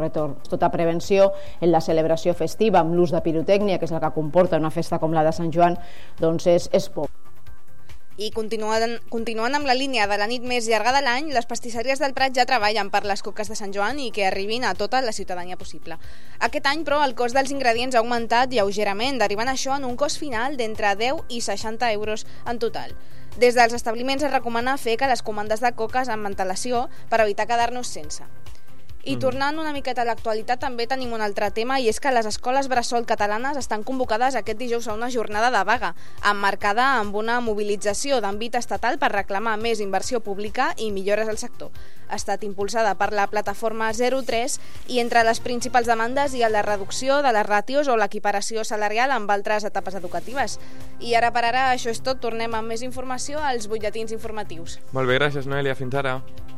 retorn. Tota prevenció en la celebració festiva amb l'ús de pirotècnia, que és el que comporta una festa com la de Sant Joan, doncs és poc. I continuant amb la línia de la nit més llarga de l'any, les pastisseries del Prat ja treballen per les coques de Sant Joan i que arribin a tota la ciutadania possible. Aquest any, però, el cost dels ingredients ha augmentat lleugerament, derivant això en un cost final d'entre 10 i 60 euros en total. Des dels establiments es recomana fer que les comandes de coques amb antelació per evitar quedar-nos sense. I tornant una miqueta a l'actualitat, també tenim un altre tema, i és que les escoles bressol catalanes estan convocades aquest dijous a una jornada de vaga, emmarcada amb una mobilització d'àmbit estatal per reclamar més inversió pública i millores al sector. Ha estat impulsada per la plataforma 03 i entre les principals demandes hi ha la reducció de les ràtios o l'equiparació salarial amb altres etapes educatives. I ara per ara això és tot, tornem amb més informació als butlletins informatius. Molt bé, gràcies Noelia, fins ara.